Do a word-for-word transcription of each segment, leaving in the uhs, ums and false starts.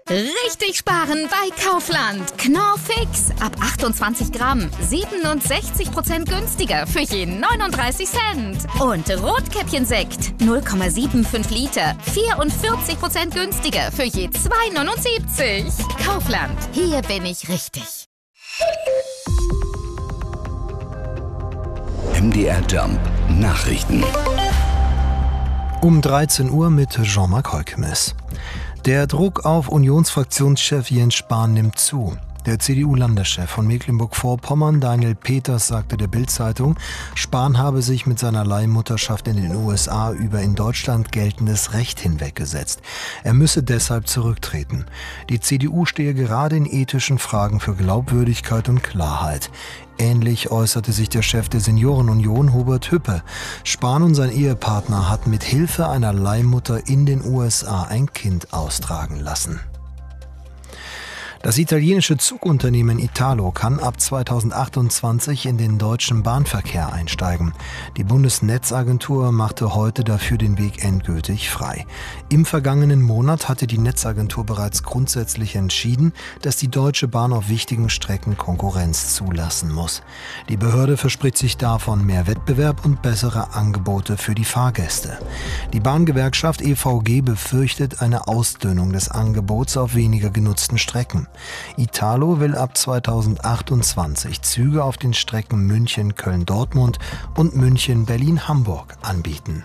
Richtig sparen bei Kaufland. Knorr Fix. Ab achtundzwanzig Gramm. siebenundsechzig Prozent günstiger für je neununddreißig Cent. Und Rotkäppchensekt. null Komma fünfundsiebzig Liter. vierundvierzig Prozent günstiger für je zwei neunundsiebzig. Kaufland. Hier bin ich richtig. M D R Jump Nachrichten. Um dreizehn Uhr mit Jean-Marc Heukemes. Der Druck auf Unionsfraktionschef Jens Spahn nimmt zu. Der C D U-Landeschef von Mecklenburg-Vorpommern, Daniel Peters, sagte der Bild-Zeitung, Spahn habe sich mit seiner Leihmutterschaft in den U S A über in Deutschland geltendes Recht hinweggesetzt. Er müsse deshalb zurücktreten. Die C D U stehe gerade in ethischen Fragen für Glaubwürdigkeit und Klarheit. Ähnlich äußerte sich der Chef der Seniorenunion, Hubert Hüppe. Spahn und sein Ehepartner hatten mit Hilfe einer Leihmutter in den U S A ein Kind austragen lassen. Das italienische Zugunternehmen Italo kann ab zweitausendachtundzwanzig in den deutschen Bahnverkehr einsteigen. Die Bundesnetzagentur machte heute dafür den Weg endgültig frei. Im vergangenen Monat hatte die Netzagentur bereits grundsätzlich entschieden, dass die Deutsche Bahn auf wichtigen Strecken Konkurrenz zulassen muss. Die Behörde verspricht sich davon mehr Wettbewerb und bessere Angebote für die Fahrgäste. Die Bahngewerkschaft E V G befürchtet eine Ausdünnung des Angebots auf weniger genutzten Strecken. Italo will ab zweitausendachtundzwanzig Züge auf den Strecken München-Köln-Dortmund und München-Berlin-Hamburg anbieten.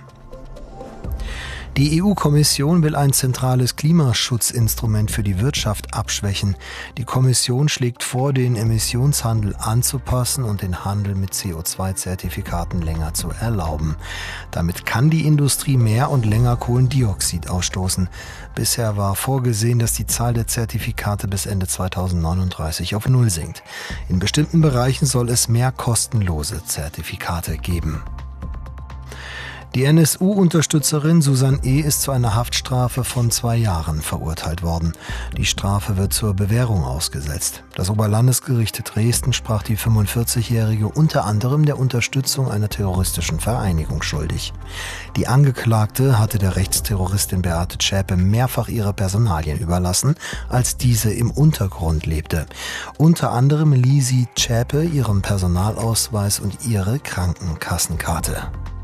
Die E U-Kommission will ein zentrales Klimaschutzinstrument für die Wirtschaft abschwächen. Die Kommission schlägt vor, den Emissionshandel anzupassen und den Handel mit C O zwei Zertifikaten länger zu erlauben. Damit kann die Industrie mehr und länger Kohlendioxid ausstoßen. Bisher war vorgesehen, dass die Zahl der Zertifikate bis Ende zweitausendneununddreißig auf Null sinkt. In bestimmten Bereichen soll es mehr kostenlose Zertifikate geben. Die N S U-Unterstützerin Susanne E. ist zu einer Haftstrafe von zwei Jahren verurteilt worden. Die Strafe wird zur Bewährung ausgesetzt. Das Oberlandesgericht Dresden sprach die fünfundvierzigjährige unter anderem der Unterstützung einer terroristischen Vereinigung schuldig. Die Angeklagte hatte der Rechtsterroristin Beate Zschäpe mehrfach ihre Personalien überlassen, als diese im Untergrund lebte. Unter anderem lieh sie Zschäpe ihren Personalausweis und ihre Krankenkassenkarte.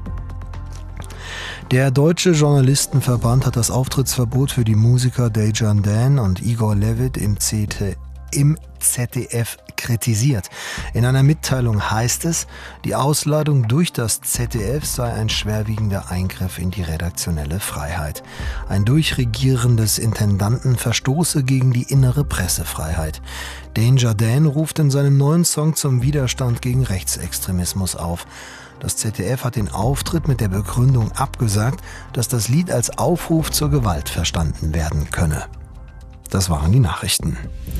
Der Deutsche Journalistenverband hat das Auftrittsverbot für die Musiker Dejan Dan und Igor Levit im Z D F kritisiert. In einer Mitteilung heißt es, die Ausladung durch das Z D F sei ein schwerwiegender Eingriff in die redaktionelle Freiheit. Ein Durchregieren des Intendanten verstoße gegen die innere Pressefreiheit. Dejan Dan ruft in seinem neuen Song zum Widerstand gegen Rechtsextremismus auf. Das Z D F hat den Auftritt mit der Begründung abgesagt, dass das Lied als Aufruf zur Gewalt verstanden werden könne. Das waren die Nachrichten.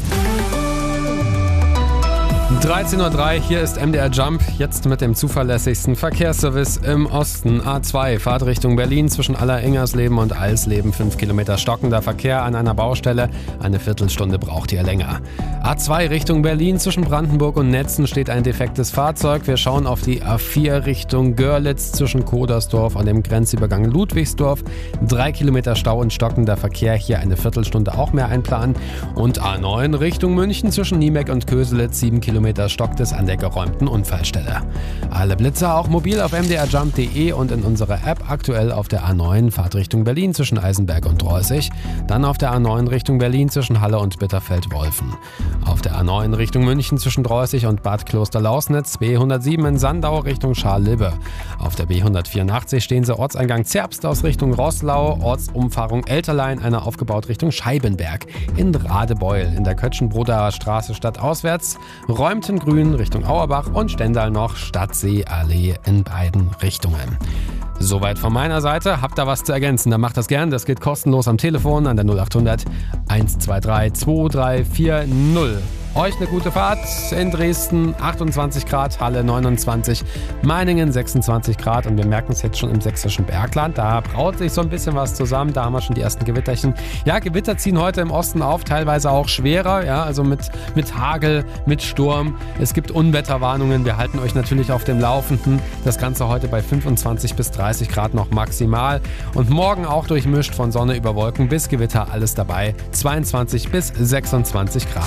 dreizehn Uhr drei, hier ist M D R Jump, jetzt mit dem zuverlässigsten Verkehrsservice im Osten. A zwei, Fahrt Richtung Berlin zwischen Aller-Ingersleben und Alsleben, fünf Kilometer stockender Verkehr an einer Baustelle, eine Viertelstunde braucht ihr länger. A zwei Richtung Berlin zwischen Brandenburg und Netzen steht ein defektes Fahrzeug. Wir schauen auf die A vier Richtung Görlitz zwischen Kodersdorf und dem Grenzübergang Ludwigsdorf, drei Kilometer Stau und stockender Verkehr, hier eine Viertelstunde auch mehr einplanen. Und A neun Richtung München zwischen Niemeck und Köselitz, sieben Kilometer stockt es an der geräumten Unfallstelle. Alle Blitzer auch mobil auf m d r jump punkt d e und in unserer App aktuell auf der A neun Fahrt Richtung Berlin zwischen Eisenberg und Droßig, dann auf der A neun Richtung Berlin zwischen Halle und Bitterfeld-Wolfen. Auf der A neun Richtung München zwischen Droßig und Bad Kloster-Lausnitz, B hundertsieben in Sandau Richtung Scharlibbe. Auf der B hundertvierundachtzig stehen sie Ortseingang Zerbst aus Richtung Roßlau, Ortsumfahrung Elterlein, einer aufgebaut Richtung Scheibenberg. In Radebeul in der Kötschenbroder Straße stadtauswärts, Räumtengrün Richtung Auerbach und Stendal noch Stadtseeallee in beiden Richtungen. Soweit von meiner Seite. Habt ihr was zu ergänzen, dann macht das gern. Das geht kostenlos am Telefon an der null achthundert eins zwei drei zwei drei vier null. Euch eine gute Fahrt. In Dresden achtundzwanzig Grad, Halle neunundzwanzig, Meiningen sechsundzwanzig Grad und wir merken es jetzt schon im sächsischen Bergland. Da braut sich so ein bisschen was zusammen. Da haben wir schon die ersten Gewitterchen. Ja, Gewitter ziehen heute im Osten auf, teilweise auch schwerer, ja, also mit, mit Hagel, mit Sturm. Es gibt Unwetterwarnungen. Wir halten euch natürlich auf dem Laufenden. Das Ganze heute bei fünfundzwanzig bis dreißig Grad noch maximal. Und morgen auch durchmischt von Sonne über Wolken bis Gewitter, alles dabei. zweiundzwanzig bis sechsundzwanzig Grad.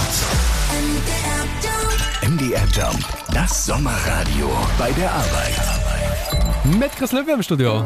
M D R Jump, das Sommerradio bei der Arbeit. Mit Chris Löwe im Studio.